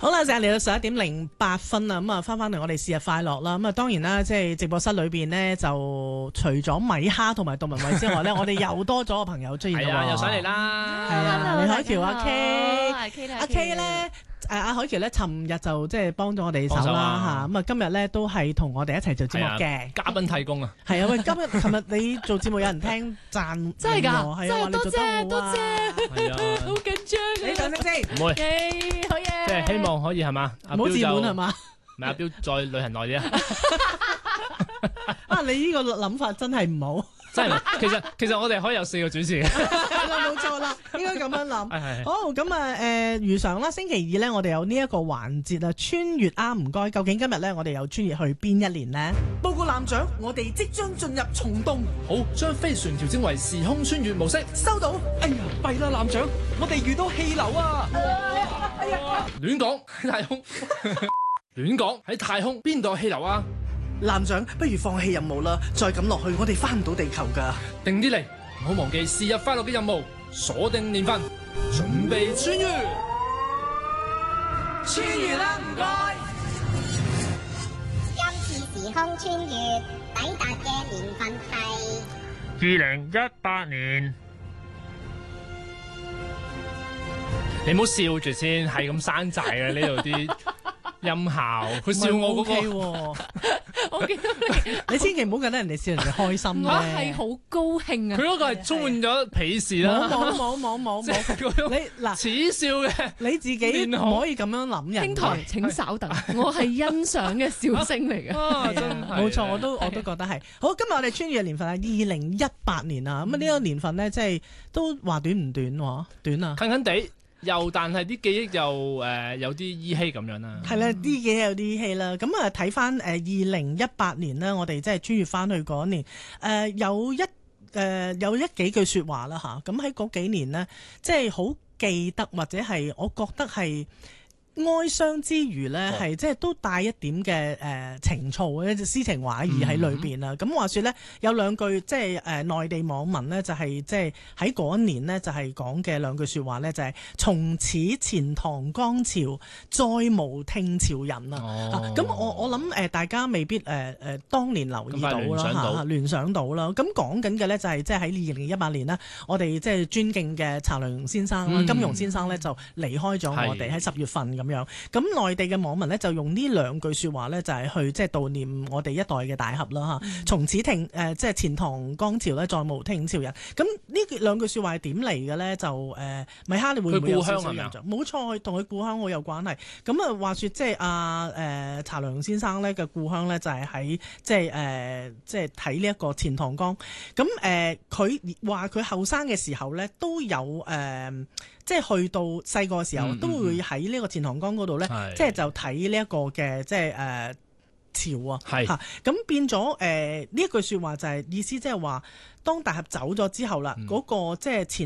好啦，就係嚟到11:08啦，咁啊翻嚟我哋是日快樂啦，咁啊當然啦，即係直播室裏邊呢，就除咗米哈同埋杜文慧之外呢，我哋又多咗個朋友出現啦， 又上嚟啦， 係啊，李海橋阿 K， 阿 K 呢。阿海橋咧，尋日就即係幫咗我哋手啦嚇，咁啊今日咧都係同我哋一齊做節目嘅嘉賓提供啊， 係啊喂，尋日你做節目有人聽讚， 真係㗎， 係啊， 多謝多謝， 係啊， 好緊張， 你等陣先， 唔會， 好嘢， 即係希望可以係嘛， 唔好自滿係嘛， 唔係阿標再旅行耐啲啊， 啊你呢個諗法真係唔好。 真係，其實我哋可以有4個主持嘅， 係啦，冇錯啦，應該咁樣諗。好，咁啊如常啦，星期二咧，我哋有呢一個環節啊，穿越啊，唔該。究竟今日咧，我哋又穿越去邊一年呢？ 報告艦長，我哋即將進入蟲洞。 好，將飛船調整為時空穿越模式。 收到。哎呀，弊啦，艦長，我哋遇到氣流啊！ 哎呀，亂講喺太空，亂講喺太空邊度有氣流啊？ 艦長，不如放棄任務啦！再咁落去，我哋翻唔到地球噶。 定啲嚟，唔好忘記是日快樂嘅任務，鎖定年份，準備穿越。 穿越啦，唔該。 今次時空穿越抵達嘅年份係 2018年。你唔好笑住先，係咁山寨嘅呢度啲音效，佢笑我嗰個。 我見到你千祈唔好覺得人哋笑人哋開心， 我係好高興啊！ 佢嗰個係充滿咗鄙視啦， 冇，你嗱恥笑嘅， 你自己唔可以咁樣諗人。 兄台請稍等，我係欣賞嘅笑聲嚟嘅， 真係冇錯，我都覺得係。好，今日我哋穿越嘅年份係2018年啊，咁呢個年份咧，即係都話短唔短喎？短啊， 近近地。但係啲記憶又有啲依稀咁樣啦。 係啦，啲記憶有啲依稀啦。咁啊睇翻2018年咧，我哋即係穿越翻去嗰年，有幾句説話啦嚇。咁喺嗰幾年呢，即係好記得或者係我覺得係哀傷之餘呢，係即係都帶一點嘅情操嘅詩情畫意喺裏邊啦。咁話說呢，有兩句即係內地網民呢，就係即係喺嗰一年呢，就係講嘅兩句説話呢，就係從此錢塘江潮，再無聽潮人啊！咁我諗大家未必當年留意到啦，聯想到啦。咁講緊嘅呢，就係即係喺2018年啦，我哋即係尊敬嘅查良先生啦，金庸先生呢，就離開咗我哋喺10月份咁樣，咁內地嘅網民咧就用呢兩句説話咧，就係去即係悼念我哋一代嘅大俠啦嚇。從此即係錢塘江潮咧，再無聽潮人。咁呢兩句説話係點嚟嘅咧？就米哈，你會唔會有少少印象？冇錯，同佢故鄉好有關係。咁啊話説即係查良先生咧嘅故鄉咧，就係喺即係睇呢一個錢塘江。咁佢話佢後生嘅時候咧都有即係去到細個嘅時候，都會喺呢個錢塘江嗰度咧，即係就睇呢一個嘅即係潮啊，嚇咁變咗呢一句説話就係意思，即係話當大俠走咗之後啦，嗰個即係錢